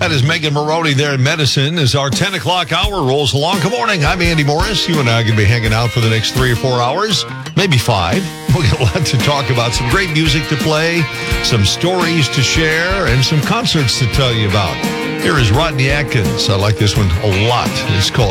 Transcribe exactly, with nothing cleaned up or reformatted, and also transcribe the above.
That is Megan Maroney there in Medicine as our ten o'clock hour rolls along. Good morning. I'm Andy Morris. You and I are going to be hanging out for the next three or four hours, maybe five. We've got a lot to talk about, some great music to play, some stories to share, and some concerts to tell you about. Here is Rodney Atkins. I like this one a lot. It's called